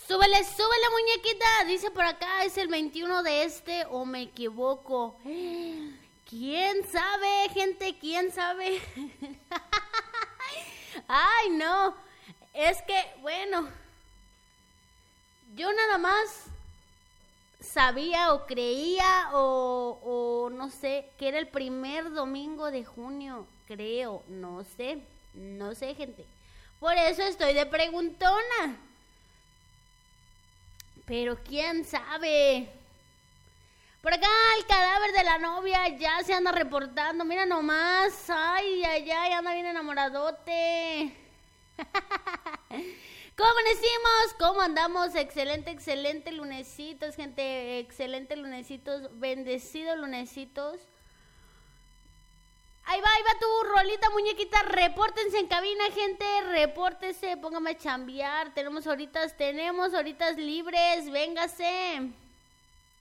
Súbele, súbele, muñequita. Dice por acá, es el 21 de este o me equivoco. ¿Quién sabe, gente? ¿Quién sabe? Ay, no. Es que, bueno, yo nada más sabía o creía o no sé, que era el primer domingo de junio, creo, no sé, gente. Por eso estoy de preguntona. Pero quién sabe. Por acá el cadáver de la novia ya se anda reportando. Mira nomás. Ay, ay, ay, anda bien enamoradote. ¿Cómo amanecimos? ¿Cómo andamos? Excelente, excelente lunesitos, gente. Excelente lunesitos. Bendecidos lunesitos. Ahí va tu rolita, muñequita. Repórtense en cabina, gente. Repórtense, póngame a chambear. Tenemos horitas libres. Véngase.